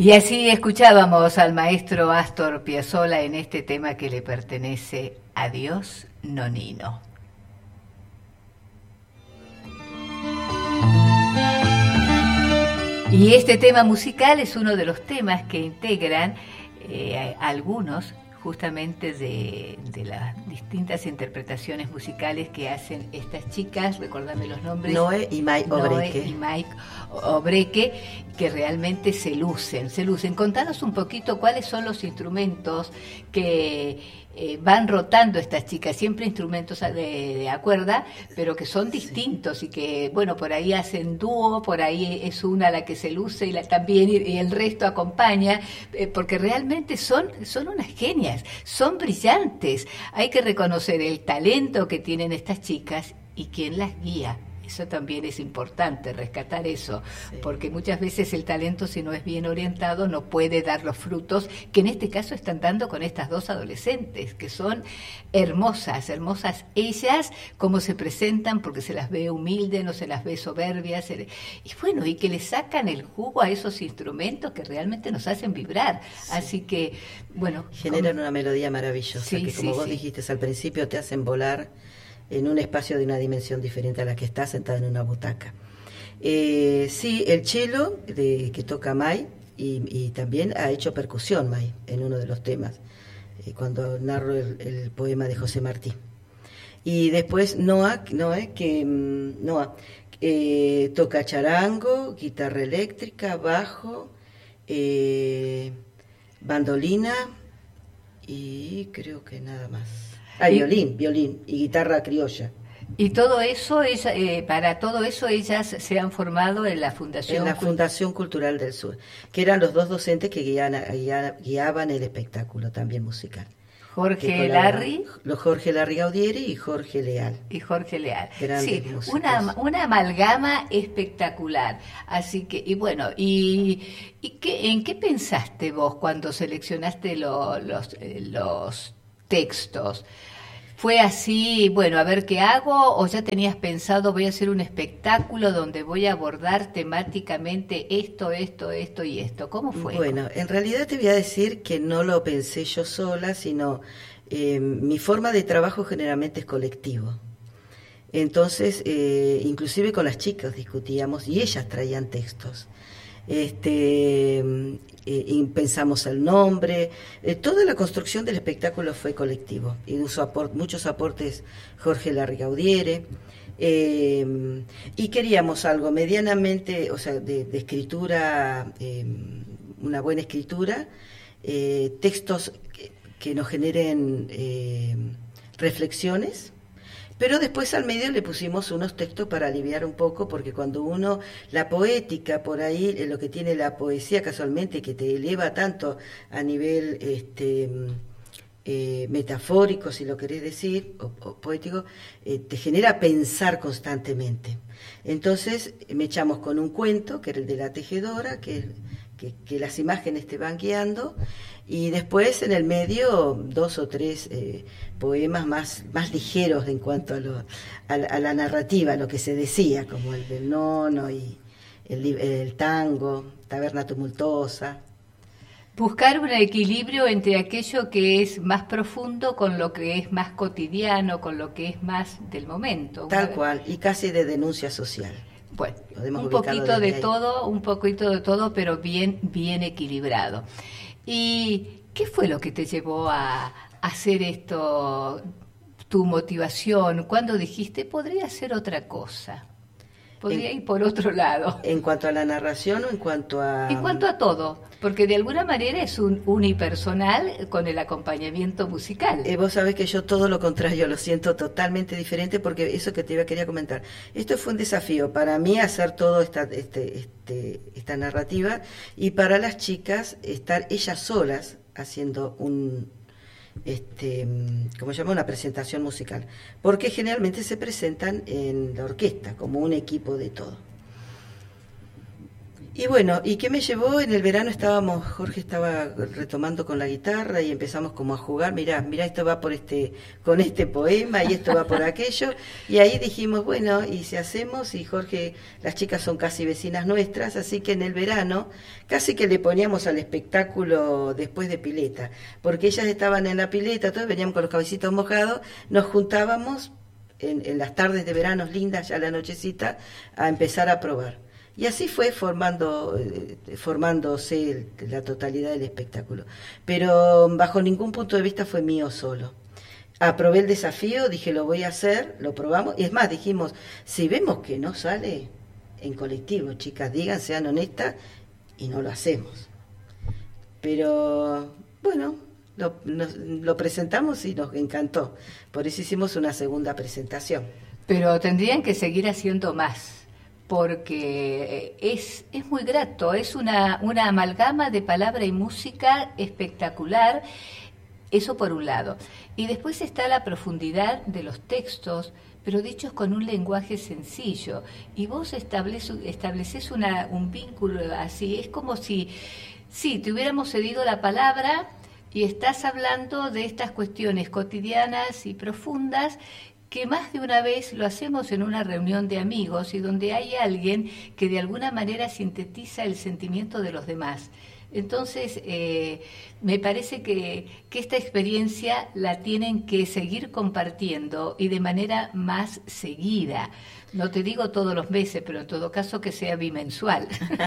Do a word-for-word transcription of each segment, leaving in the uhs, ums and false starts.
Y así escuchábamos al maestro Astor Piazzolla en este tema que le pertenece Adiós, Nonino. Y este tema musical es uno de los temas que integran eh, algunos justamente de, de las distintas interpretaciones musicales que hacen estas chicas, recordame los nombres. Noé y Mike Obreque. Noé y Mike Obreque, que realmente se lucen, se lucen. Contanos un poquito cuáles son los instrumentos que eh, van rotando estas chicas, siempre instrumentos de, de cuerda, pero que son distintos sí. y que, bueno, por ahí hacen dúo, por ahí es una la que se luce y la también y, y el resto acompaña, eh, porque realmente son, son unas genias, son brillantes. Hay que reconocer el talento que tienen estas chicas y quién las guía. Eso también es importante, rescatar eso, sí. porque muchas veces el talento, si no es bien orientado, no puede dar los frutos que en este caso están dando con estas dos adolescentes, que son hermosas, hermosas ellas, cómo se presentan, porque se las ve humildes, no se las ve soberbias, y bueno, y que le sacan el jugo a esos instrumentos que realmente nos hacen vibrar. Sí. Así que, bueno. Generan como... una melodía maravillosa, sí, que como sí, vos sí. dijiste al principio, te hacen volar en un espacio de una dimensión diferente a la que está sentada en una butaca. Eh, sí, el cello de, que toca Mai, y, y también ha hecho percusión Mai en uno de los temas, eh, cuando narro el, el poema de José Martí. Y después Noah, Noah que Noah, eh, toca charango, guitarra eléctrica, bajo, eh, bandolina y creo que nada más. Ah, y, violín, violín y guitarra criolla. Y todo eso, es, eh, para todo eso ellas se han formado en la Fundación... En la Fundación Cultural del Sur, que eran los dos docentes que guiaban, guiaban, guiaban el espectáculo también musical. Jorge Larri. Los Jorge Larri Gaudieri y Jorge Leal. Y Jorge Leal. Grandes sí, una, una amalgama espectacular. Así que, y bueno, ¿y, y qué, en qué pensaste vos cuando seleccionaste lo, los, los textos? ¿Fue así, bueno, a ver qué hago? ¿O ya tenías pensado, voy a hacer un espectáculo donde voy a abordar temáticamente esto, esto, esto y esto? ¿Cómo fue? Bueno, en realidad te voy a decir que no lo pensé yo sola, sino eh, mi forma de trabajo generalmente es colectivo. Entonces, eh, inclusive con las chicas discutíamos y ellas traían textos. Este, eh, y pensamos el nombre, eh, toda la construcción del espectáculo fue colectivo y usó aport, muchos aportes Jorge Larri Gaudieri, eh, y queríamos algo medianamente, o sea, de, de escritura, eh, una buena escritura, eh, textos que, que nos generen eh, reflexiones. Pero después al medio le pusimos unos textos para aliviar un poco, porque cuando uno, la poética por ahí, lo que tiene la poesía casualmente, que te eleva tanto a nivel este, eh, metafórico, si lo querés decir, o, o poético, eh, te genera pensar constantemente. Entonces me echamos con un cuento, que era el de la tejedora, que, que, que las imágenes te van guiando, y después en el medio dos o tres eh, poemas más, más ligeros en cuanto a, lo, a, la, a la narrativa, lo que se decía, como el del nono y el, el tango, Taberna tumultuosa. Buscar un equilibrio entre aquello que es más profundo con lo que es más cotidiano, con lo que es más del momento. Tal cual, y casi de denuncia social. Bueno, Podemos un poquito de ahí. todo, un poquito de todo, pero bien, bien equilibrado. ¿Y qué fue lo que te llevó a hacer esto, tu motivación? ¿Cuándo dijiste, podría hacer otra cosa? Podría en, ir por otro lado. ¿En cuanto a la narración o en cuanto a...? En cuanto a todo, porque de alguna manera es un unipersonal con el acompañamiento musical. Eh, vos sabés que yo todo lo contrario, lo siento totalmente diferente, porque eso que te iba, quería comentar. Esto fue un desafío para mí, hacer todo esta, este, este, esta narrativa, y para las chicas estar ellas solas haciendo un... este como se llama, una presentación musical, porque generalmente se presentan en la orquesta como un equipo de todo. Y bueno, ¿y qué me llevó? En el verano estábamos, Jorge estaba retomando con la guitarra y empezamos como a jugar, mirá, mirá, esto va por este, con este poema y esto va por aquello, y ahí dijimos, bueno, y si hacemos, y Jorge, las chicas son casi vecinas nuestras, así que en el verano casi que le poníamos al espectáculo después de pileta, porque ellas estaban en la pileta, todos veníamos con los cabecitos mojados, nos juntábamos en, en las tardes de verano lindas, ya la nochecita, a empezar a probar. Y así fue formando, eh, formándose el, la totalidad del espectáculo. Pero bajo ningún punto de vista fue mío solo. Aprobé el desafío, dije lo voy a hacer, lo probamos. Y es más, dijimos, si vemos que no sale, en colectivo, chicas, digan, sean honestas, y no lo hacemos. Pero bueno, lo, nos, lo presentamos y nos encantó. Por eso hicimos una segunda presentación. Pero tendrían que seguir haciendo más, porque es, es muy grato, es una, una amalgama de palabra y música espectacular, eso por un lado. Y después está la profundidad de los textos, pero dichos con un lenguaje sencillo. Y vos establece, estableces una, un vínculo así, es como si, si te hubiéramos cedido la palabra y estás hablando de estas cuestiones cotidianas y profundas, que más de una vez lo hacemos en una reunión de amigos y donde hay alguien que de alguna manera sintetiza el sentimiento de los demás. Entonces, eh, me parece que, que esta experiencia la tienen que seguir compartiendo y de manera más seguida. No te digo todos los meses, pero en todo caso que sea bimensual.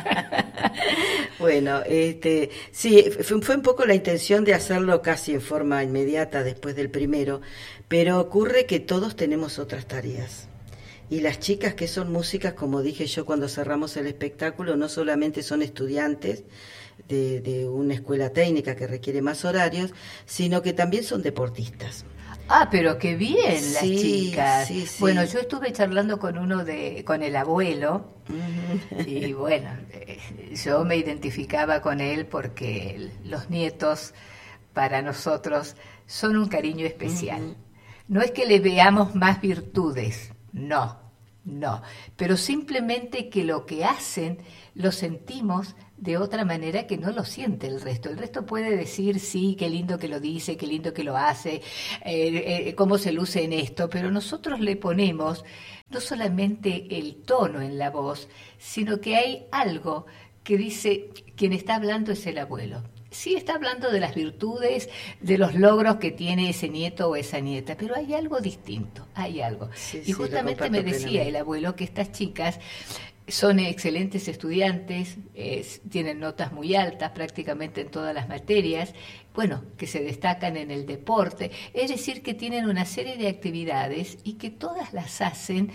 Bueno, este, sí, fue, fue un poco la intención de hacerlo casi en forma inmediata después del primero, pero ocurre que todos tenemos otras tareas. Y las chicas que son músicas, como dije yo cuando cerramos el espectáculo, no solamente son estudiantes de, de una escuela técnica que requiere más horarios, sino que también son deportistas. Ah, pero qué bien las sí, chicas. Sí, sí. Bueno, yo estuve charlando con uno de, con el abuelo, uh-huh. Y bueno, eh, yo me identificaba con él porque los nietos para nosotros son un cariño especial. Uh-huh. No es que le veamos más virtudes, no, no, pero simplemente que lo que hacen lo sentimos de otra manera que no lo siente el resto. El resto puede decir, sí, qué lindo que lo dice, qué lindo que lo hace, eh, eh, cómo se luce en esto, pero nosotros le ponemos no solamente el tono en la voz, sino que hay algo que dice, quien está hablando es el abuelo. Sí está hablando de las virtudes, de los logros que tiene ese nieto o esa nieta, pero hay algo distinto, hay algo. Sí, y sí, justamente me decía plenamente el abuelo que estas chicas son excelentes estudiantes, eh, tienen notas muy altas prácticamente en todas las materias, bueno, que se destacan en el deporte, es decir, que tienen una serie de actividades y que todas las hacen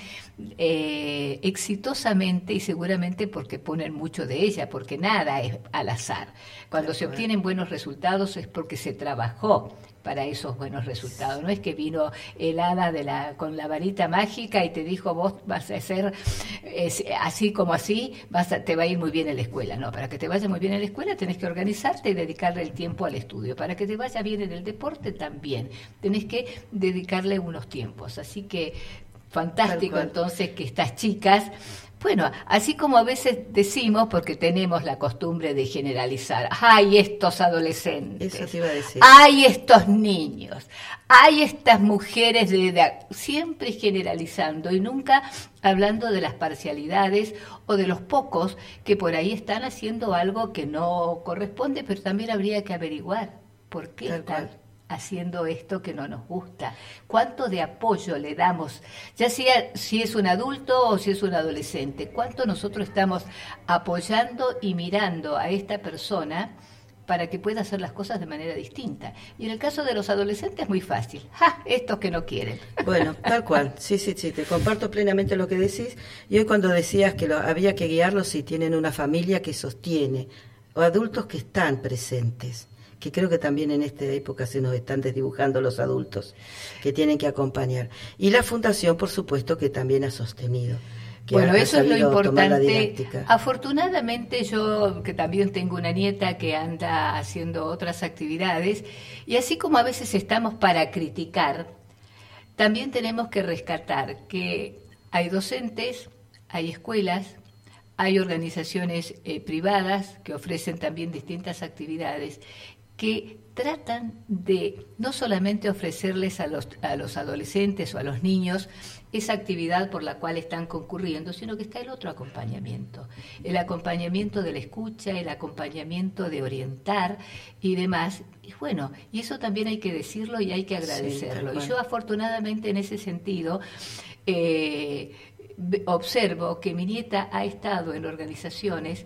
eh, exitosamente y seguramente porque ponen mucho de ella, porque nada es al azar. Cuando se obtienen buenos resultados es porque se trabajó para esos buenos resultados. No es que vino el hada de la, con la varita mágica y te dijo, vos vas a ser es, así como así, vas a, te va a ir muy bien en la escuela. No, para que te vaya muy bien en la escuela tenés que organizarte y dedicarle el tiempo al estudio. Para que te vaya bien en el deporte también tenés que dedicarle unos tiempos. Así que fantástico entonces que estas chicas, bueno, así como a veces decimos, porque tenemos la costumbre de generalizar, ¡ay, estos adolescentes! Eso te iba a decir. ¡Ay, estos niños! ¡Ay, estas mujeres de edad! Siempre generalizando y nunca hablando de las parcialidades o de los pocos que por ahí están haciendo algo que no corresponde, pero también habría que averiguar por qué Tal están cual. haciendo esto que no nos gusta. ¿Cuánto de apoyo le damos? Ya sea si es un adulto o si es un adolescente. ¿Cuánto nosotros estamos apoyando y mirando a esta persona para que pueda hacer las cosas de manera distinta? Y en el caso de los adolescentes es muy fácil. ¡Ja! Estos que no quieren. Bueno, tal cual. Sí, sí, sí. Te comparto plenamente lo que decís. Y hoy cuando decías que lo, había que guiarlos si tienen una familia que sostiene o adultos que están presentes, que creo que también en esta época se nos están desdibujando los adultos que tienen que acompañar. Y la fundación, por supuesto, que también ha sostenido. Que bueno, ha, eso ha es lo importante. La Afortunadamente yo, que también tengo una nieta que anda haciendo otras actividades, y así como a veces estamos para criticar, también tenemos que rescatar que hay docentes, hay escuelas, hay organizaciones eh, privadas que ofrecen también distintas actividades que tratan de no solamente ofrecerles a los, a los adolescentes o a los niños esa actividad por la cual están concurriendo, sino que está el otro acompañamiento, el acompañamiento de la escucha, el acompañamiento de orientar y demás. Y bueno, y eso también hay que decirlo y hay que agradecerlo. Sí, y yo afortunadamente en ese sentido eh, observo que mi nieta ha estado en organizaciones,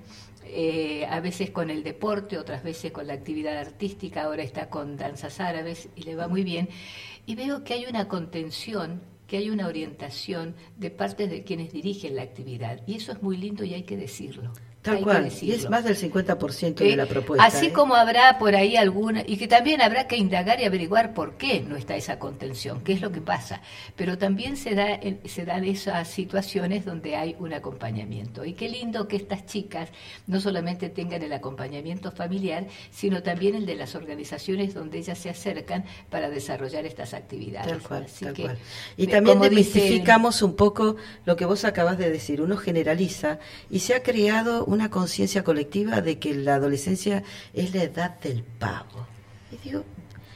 Eh, a veces con el deporte, otras veces con la actividad artística, ahora está con danzas árabes y le va muy bien, y veo que hay una contención, que hay una orientación de parte de quienes dirigen la actividad, y eso es muy lindo y hay que decirlo. Tal cual, y es más del cincuenta por ciento eh, de la propuesta. Así eh. como habrá por ahí alguna, y que también habrá que indagar y averiguar por qué no está esa contención, qué es lo que pasa. Pero también se, da, se dan esas situaciones donde hay un acompañamiento. Y qué lindo que estas chicas no solamente tengan el acompañamiento familiar, sino también el de las organizaciones donde ellas se acercan para desarrollar estas actividades. Tal cual, Así tal que, cual. Y también desmitificamos dice, un poco lo que vos acabas de decir. Uno generaliza y se ha creado una conciencia colectiva de que la adolescencia es la edad del pavo. Y digo,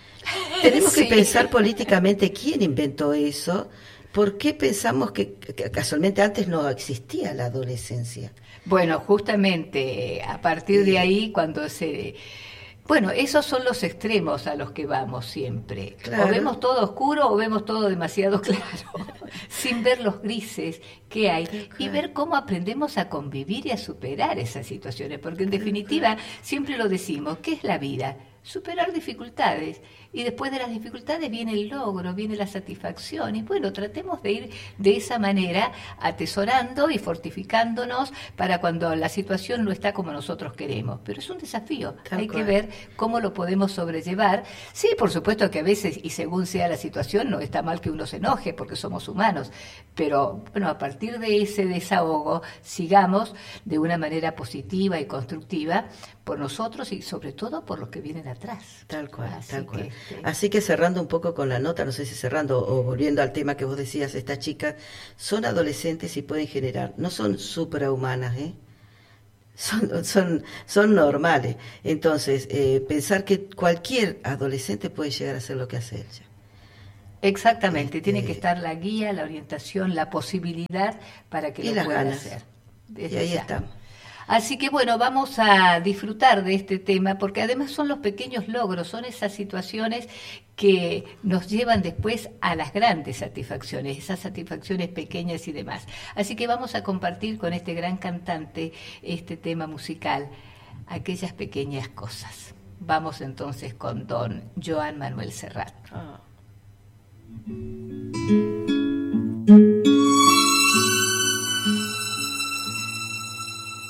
tenemos sí. que pensar políticamente quién inventó eso, por qué pensamos que, que casualmente antes no existía la adolescencia. Bueno, justamente a partir de ahí cuando se... Bueno, esos son los extremos a los que vamos siempre. Claro. O vemos todo oscuro o vemos todo demasiado claro, sin ver los grises que hay claro. y ver cómo aprendemos a convivir y a superar esas situaciones. Porque en definitiva, siempre lo decimos, ¿qué es la vida? Superar dificultades. Y después de las dificultades viene el logro, viene la satisfacción. Y bueno, tratemos de ir de esa manera atesorando y fortificándonos para cuando la situación no está como nosotros queremos. Pero es un desafío. Tal Hay cual. que ver cómo lo podemos sobrellevar. Sí, por supuesto que a veces, y según sea la situación, no está mal que uno se enoje porque somos humanos. Pero bueno, a partir de ese desahogo, sigamos de una manera positiva y constructiva por nosotros y sobre todo por los que vienen atrás. Tal cual, Así tal cual. Que, este... Así que cerrando un poco con la nota, no sé si cerrando o volviendo al tema que vos decías, estas chicas son adolescentes y pueden generar, no son suprahumanas, ¿eh? Son, son, son normales. Entonces, eh, pensar que cualquier adolescente puede llegar a hacer lo que hace ella. Exactamente, este... tiene que estar la guía, la orientación, la posibilidad para que y lo las pueda ganas. hacer. Desde y ahí ya. estamos. Así que bueno, vamos a disfrutar de este tema, porque además son los pequeños logros, son esas situaciones que nos llevan después a las grandes satisfacciones, esas satisfacciones pequeñas y demás. Así que vamos a compartir con este gran cantante este tema musical, aquellas pequeñas cosas. Vamos entonces con don Joan Manuel Serrat. Oh.